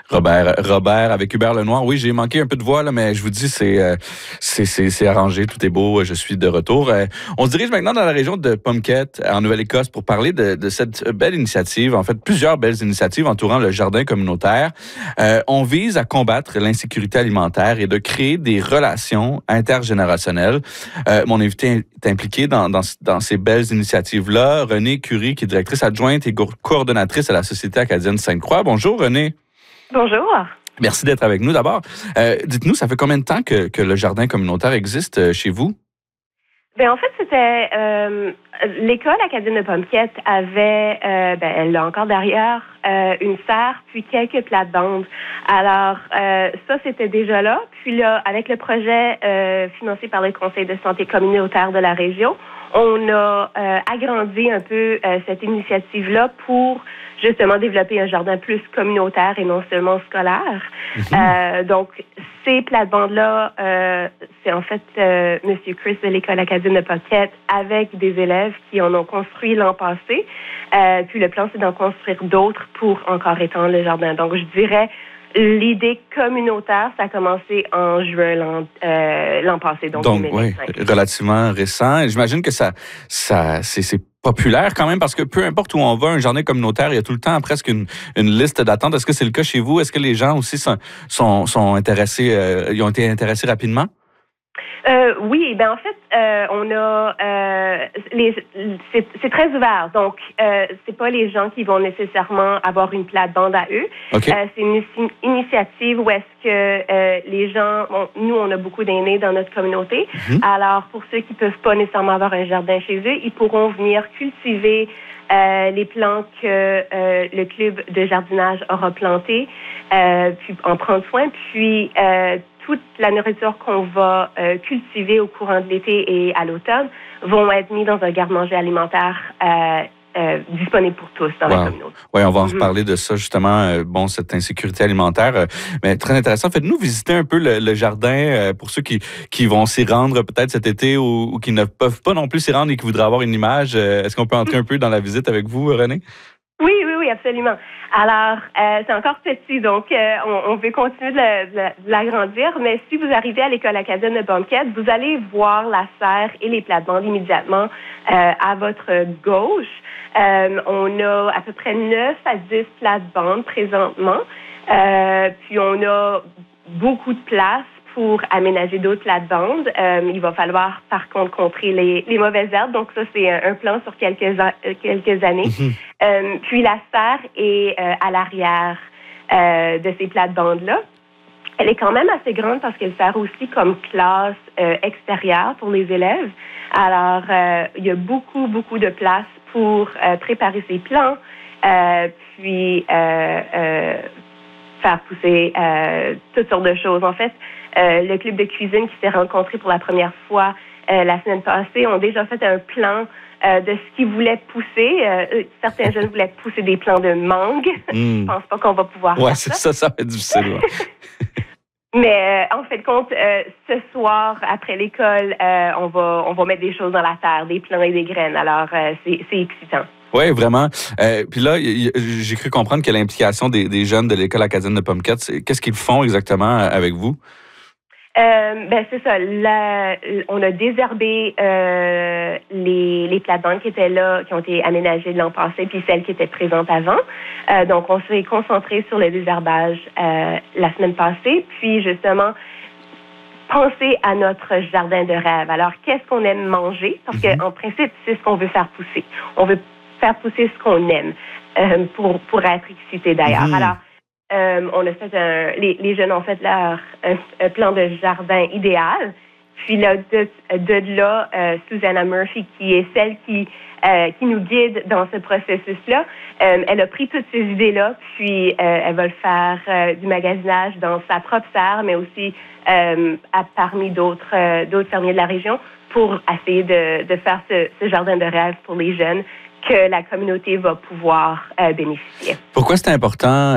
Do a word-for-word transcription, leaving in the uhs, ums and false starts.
Robert, Robert avec Hubert Lenoir. Oui, j'ai manqué un peu de voix, là, mais je vous dis, c'est, euh, c'est, c'est, c'est arrangé, tout est beau, je suis de retour. Euh, on se dirige maintenant dans la région de Pumket, en Nouvelle-Écosse, pour parler de, de cette belle initiative, en fait, plusieurs belles initiatives entourant le jardin communautaire. Euh, on vise à combattre l'insécurité alimentaire et de créer des relations intergénérationnelles. Euh, mon invité est impliqué dans, dans, dans ces belles initiatives-là. Renée Curie, qui est directrice adjointe et coordonnatrice à la Société acadienne Sainte-Croix. Bonjour, Renée. Bonjour. Merci d'être avec nous. D'abord, euh, dites-nous, ça fait combien de temps que, que le jardin communautaire existe euh, chez vous? Bien, en fait, c'était euh, l'école acadienne de Pumket avait, euh, ben, elle l'a encore derrière, euh, une serre puis quelques plates-bandes. Alors, euh, ça, c'était déjà là. Puis là, avec le projet euh, financé par le Conseil de santé communautaire de la région, on a euh, agrandi un peu euh, cette initiative-là pour justement développer un jardin plus communautaire et non seulement scolaire. Mm-hmm. Euh, donc, ces plates-bandes-là, euh, c'est en fait euh, M. Chris de l'École acadienne de Pumket avec des élèves qui en ont construit l'an passé. Euh, puis le plan, c'est d'en construire d'autres pour encore étendre le jardin. Donc, je dirais, l'idée communautaire, ça a commencé en juin l'an, euh, l'an passé. Donc, donc oui, relativement récent. J'imagine que ça, ça c'est, c'est populaire quand même parce que peu importe où on va, un jardin communautaire, il y a tout le temps presque une, une liste d'attente. Est-ce que c'est le cas chez vous? Est-ce que les gens aussi sont, sont, sont intéressés, euh, ils ont été intéressés rapidement? Euh, oui, ben en fait, euh, on a euh, les, c'est, c'est très ouvert. Donc, euh, c'est pas les gens qui vont nécessairement avoir une plate-bande à eux. Okay. Euh, c'est une initiative où est-ce que euh, les gens, bon, nous, on a beaucoup d'aînés dans notre communauté. Mm-hmm. Alors, pour ceux qui peuvent pas nécessairement avoir un jardin chez eux, ils pourront venir cultiver euh, les plantes que euh, le club de jardinage aura plantées, euh, puis en prendre soin, puis euh, toute la nourriture qu'on va euh, cultiver au courant de l'été et à l'automne vont être mis dans un garde-manger alimentaire euh, euh, disponible pour tous dans wow. la communauté. Oui, on va en mm-hmm. reparler de ça justement, euh, bon, cette insécurité alimentaire. Euh, mais très intéressant. Faites-nous visiter un peu le, le jardin euh, pour ceux qui, qui vont s'y rendre peut-être cet été ou, ou qui ne peuvent pas non plus s'y rendre et qui voudraient avoir une image. Euh, est-ce qu'on peut entrer mm-hmm. un peu dans la visite avec vous, Renée? Oui, oui, oui, absolument. Alors, euh, c'est encore petit, donc euh, on, on veut continuer de, la, de, la, de l'agrandir, mais si vous arrivez à l'École acadienne de Pumket, vous allez voir la serre et les plates-bandes immédiatement euh, à votre gauche. Euh, on a à peu près neuf à dix plates-bandes présentement, euh, puis on a beaucoup de place pour aménager d'autres plates-bandes. Euh, il va falloir, par contre, contrer les, les mauvaises herbes. Donc, ça, c'est un, un plan sur quelques, an, quelques années. Mm-hmm. Euh, puis, la serre est euh, à l'arrière euh, de ces plates-bandes-là. Elle est quand même assez grande parce qu'elle sert aussi comme classe euh, extérieure pour les élèves. Alors, euh, il y a beaucoup, beaucoup de place pour euh, préparer ces plants, euh, puis euh, euh, faire pousser euh, toutes sortes de choses. En fait, Euh, le club de cuisine qui s'est rencontré pour la première fois euh, la semaine passée ont déjà fait un plan euh, de ce qu'ils voulaient pousser. Euh, certains jeunes voulaient pousser des plants de mangue. Mm. Je pense pas qu'on va pouvoir ouais, faire c'est ça. ça, ça va être difficile. Ouais. Mais euh, en fait, compte, euh, ce soir, après l'école, euh, on va on va mettre des choses dans la terre, des plants et des graines. Alors, euh, c'est, c'est excitant. Oui, vraiment. Euh, puis là, y, y, j'ai cru comprendre que l'implication des, des jeunes de l'École acadienne de Pumket, qu'est-ce qu'ils font exactement avec vous? Euh, ben c'est ça. La, on a désherbé euh, les, les plates-bandes qui étaient là, qui ont été aménagées l'an passé, puis celles qui étaient présentes avant. Euh, donc, on s'est concentré sur le désherbage euh, la semaine passée, puis justement penser à notre jardin de rêve. Alors, qu'est-ce qu'on aime manger? Parce mm-hmm. qu'en principe, c'est ce qu'on veut faire pousser. On veut faire pousser ce qu'on aime euh, pour pour être excité d'ailleurs. Mm-hmm. Alors. Euh, on a fait un, les, les jeunes ont fait leur un, un plan de jardin idéal. Puis là, de, de là, euh, Susanna Murphy, qui est celle qui euh, qui nous guide dans ce processus-là, euh, elle a pris toutes ces idées-là, puis euh, elle va le faire euh, du magasinage dans sa propre serre, mais aussi euh, à, parmi d'autres euh, d'autres fermiers de la région pour essayer de, de faire ce, ce jardin de rêve pour les jeunes que la communauté va pouvoir euh, bénéficier. Pourquoi c'est important